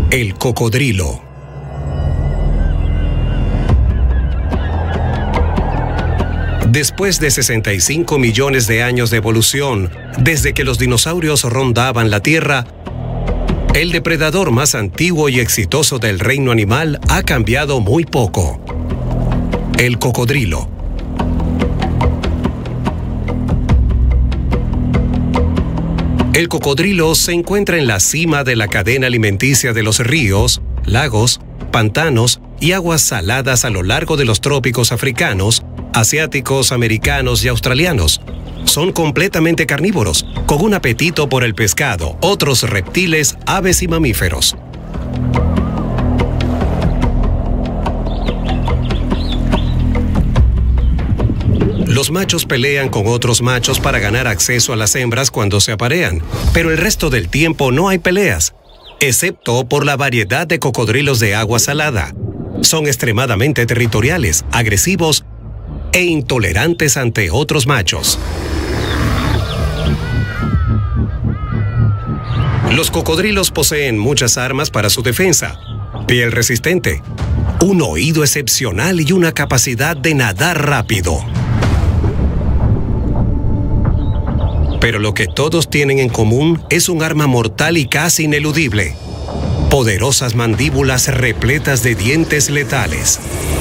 El cocodrilo. Después de 65 millones de años de evolución, desde que los dinosaurios rondaban la Tierra, el depredador más antiguo y exitoso del reino animal ha cambiado muy poco. El cocodrilo. El cocodrilo se encuentra en la cima de la cadena alimenticia de los ríos, lagos, pantanos y aguas saladas a lo largo de los trópicos africanos, asiáticos, americanos y australianos. Son completamente carnívoros, con un apetito por el pescado, otros reptiles, aves y mamíferos. Los machos pelean con otros machos para ganar acceso a las hembras cuando se aparean, pero el resto del tiempo no hay peleas, excepto por la variedad de cocodrilos de agua salada. Son extremadamente territoriales, agresivos e intolerantes ante otros machos. Los cocodrilos poseen muchas armas para su defensa: piel resistente, un oído excepcional y una capacidad de nadar rápido. Pero lo que todos tienen en común es un arma mortal y casi ineludible: poderosas mandíbulas repletas de dientes letales.